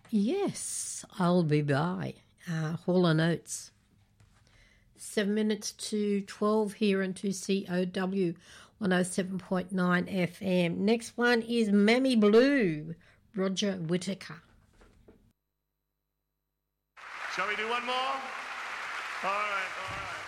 Yes, I'll be by. Hall & Oates. 7 minutes to 12 here on 2COW 107.9 FM. Next one is Mammy Blue, Roger Whittaker. Shall we do one more? All right.